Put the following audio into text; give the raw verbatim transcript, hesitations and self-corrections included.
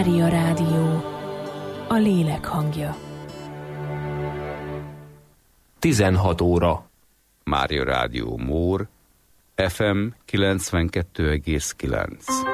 Mária Rádió, a lélek hangja. tizenhat óra. Mária Rádió Mór, ef em kilencvenkettő egész kilenc.